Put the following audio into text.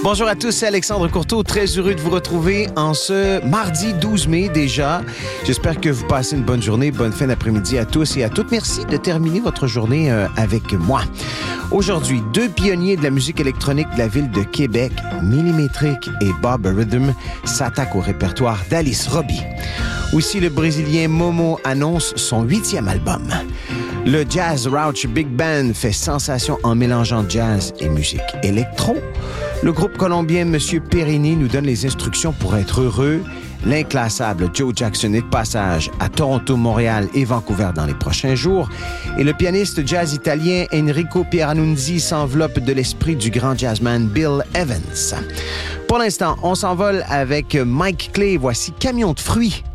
Bonjour à tous, c'est Alexandre Courteau. Très heureux de vous retrouver en ce mardi 12 mai déjà. J'espère que vous passez une bonne journée, bonne fin d'après-midi à tous et à toutes. Merci de terminer votre journée avec moi. Aujourd'hui, deux pionniers de la musique électronique de la ville de Québec, Millimétrique et Bob Rhythm, s'attaquent au répertoire d'Alice Robbie. Aussi, le Brésilien Momo annonce son 8e album. Le Jazz Rouch Big Band fait sensation en mélangeant jazz et musique électro. Le groupe colombien Monsieur Perini nous donne les instructions pour être heureux. L'inclassable Joe Jackson est de passage à Toronto, Montréal et Vancouver dans les prochains jours. Et le pianiste jazz italien Enrico Pieranunzi s'enveloppe de l'esprit du grand jazzman Bill Evans. Pour l'instant, on s'envole avec Mike Clay. Voici Camion de fruits